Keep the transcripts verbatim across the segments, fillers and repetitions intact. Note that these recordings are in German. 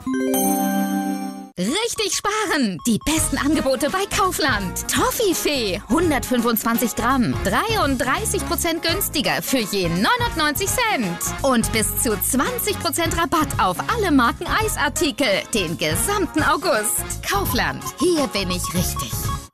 Richtig sparen! Die besten Angebote bei Kaufland. Toffifee, hundertfünfundzwanzig Gramm, dreiunddreißig Prozent günstiger für je neunundneunzig Cent. Und bis zu zwanzig Prozent Rabatt auf alle Marken Eisartikel, den gesamten August. Kaufland, hier bin ich richtig.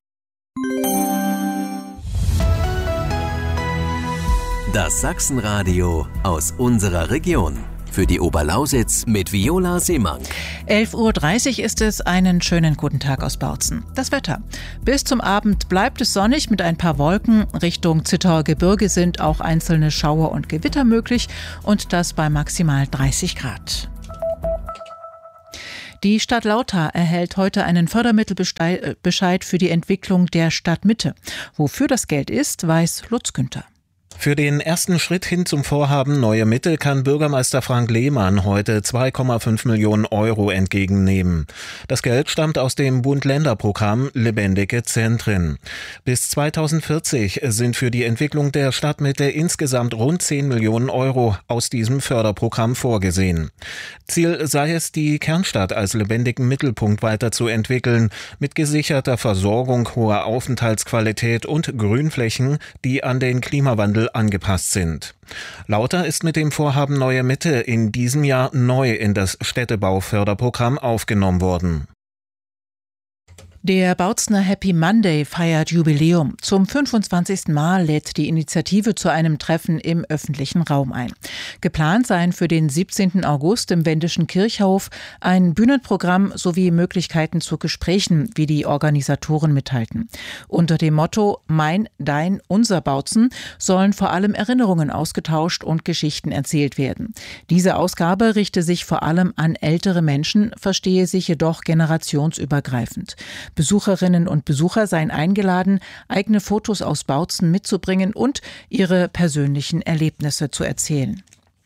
Das Sachsenradio aus unserer Region. Für die Oberlausitz mit Viola Seemank. elf Uhr dreißig ist es. Einen schönen guten Tag aus Bautzen. Das Wetter. Bis zum Abend bleibt es sonnig mit ein paar Wolken. Richtung Zittauer Gebirge sind auch einzelne Schauer und Gewitter möglich und das bei maximal dreißig Grad. Die Stadt Lauter erhält heute einen Fördermittelbescheid für die Entwicklung der Stadtmitte. Wofür das Geld ist, weiß Lutz Günther. Für den ersten Schritt hin zum Vorhaben Neue Mitte kann Bürgermeister Frank Lehmann heute zwei Komma fünf Millionen Euro entgegennehmen. Das Geld stammt aus dem Bund-Länder-Programm Lebendige Zentren. Bis zweitausendvierzig sind für die Entwicklung der Stadtmitte insgesamt rund zehn Millionen Euro aus diesem Förderprogramm vorgesehen. Ziel sei es, die Kernstadt als lebendigen Mittelpunkt weiterzuentwickeln, mit gesicherter Versorgung, hoher Aufenthaltsqualität und Grünflächen, die an den Klimawandel angepasst sind. Lauter ist mit dem Vorhaben Neue Mitte in diesem Jahr neu in das Städtebauförderprogramm aufgenommen worden. Der Bautzener Happy Monday feiert Jubiläum. Zum fünfundzwanzigsten Mal lädt die Initiative zu einem Treffen im öffentlichen Raum ein. Geplant seien für den siebzehnten August im Wendischen Kirchhof ein Bühnenprogramm sowie Möglichkeiten zu Gesprächen, wie die Organisatoren mitteilten. Unter dem Motto Mein, Dein, Unser Bautzen sollen vor allem Erinnerungen ausgetauscht und Geschichten erzählt werden. Diese Ausgabe richte sich vor allem an ältere Menschen, verstehe sich jedoch generationsübergreifend. Besucherinnen und Besucher seien eingeladen, eigene Fotos aus Bautzen mitzubringen und ihre persönlichen Erlebnisse zu erzählen.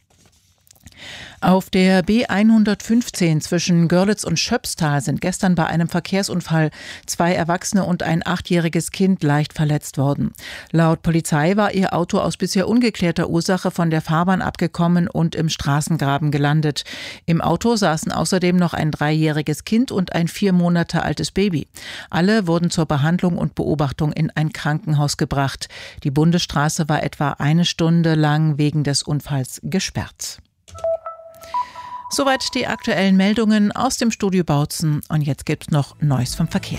Auf der B hundertfünfzehn zwischen Görlitz und Schöpstal sind gestern bei einem Verkehrsunfall zwei Erwachsene und ein achtjähriges Kind leicht verletzt worden. Laut Polizei war ihr Auto aus bisher ungeklärter Ursache von der Fahrbahn abgekommen und im Straßengraben gelandet. Im Auto saßen außerdem noch ein dreijähriges Kind und ein vier Monate altes Baby. Alle wurden zur Behandlung und Beobachtung in ein Krankenhaus gebracht. Die Bundesstraße war etwa eine Stunde lang wegen des Unfalls gesperrt. Soweit die aktuellen Meldungen aus dem Studio Bautzen. Und jetzt gibt's noch Neues vom Verkehr.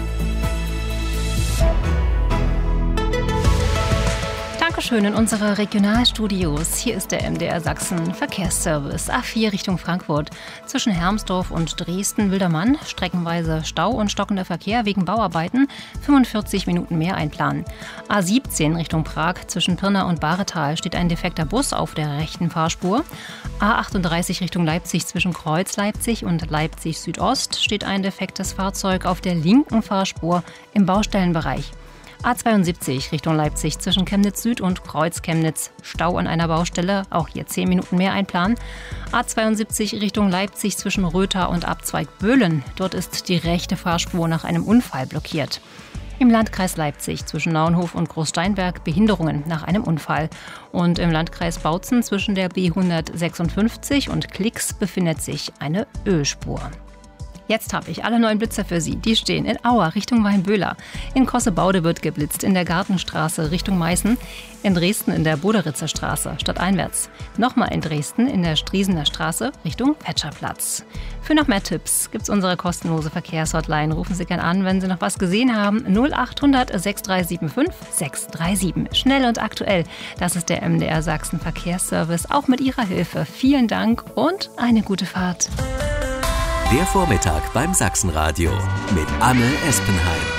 Dankeschön in unsere Regionalstudios. Hier ist der M D R Sachsen Verkehrsservice. A vier Richtung Frankfurt. Zwischen Hermsdorf und Dresden-Wildermann. Streckenweise Stau und stockender Verkehr wegen Bauarbeiten. fünfundvierzig Minuten mehr einplanen. A siebzehn Richtung Prag. Zwischen Pirna und Bahretal steht ein defekter Bus auf der rechten Fahrspur. A achtunddreißig Richtung Leipzig. Zwischen Kreuz Leipzig und Leipzig Südost steht ein defektes Fahrzeug auf der linken Fahrspur im Baustellenbereich. A zweiundsiebzig Richtung Leipzig zwischen Chemnitz Süd und Kreuz Chemnitz. Stau an einer Baustelle, auch hier zehn Minuten mehr einplanen. A zweiundsiebzig Richtung Leipzig zwischen Rötha und Abzweig Böhlen. Dort ist die rechte Fahrspur nach einem Unfall blockiert. Im Landkreis Leipzig zwischen Naunhof und Großsteinberg Behinderungen nach einem Unfall. Und im Landkreis Bautzen zwischen der B hundertsechsundfünfzig und Klix befindet sich eine Ölspur. Jetzt habe ich alle neuen Blitzer für Sie. Die stehen in Aua Richtung Weinböhler. In Kossebaude wird geblitzt, in der Gartenstraße Richtung Meißen. In Dresden in der Boderitzer Straße stadteinwärts. Nochmal in Dresden in der Striesener Straße Richtung Petscherplatz. Für noch mehr Tipps gibt es unsere kostenlose Verkehrshotline. Rufen Sie gerne an, wenn Sie noch was gesehen haben. null achthundert sechs drei sieben fünf sechs drei sieben. Schnell und aktuell. Das ist der M D R Sachsen Verkehrsservice. Auch mit Ihrer Hilfe. Vielen Dank und eine gute Fahrt. Der Vormittag beim Sachsenradio mit Anne Espenheim.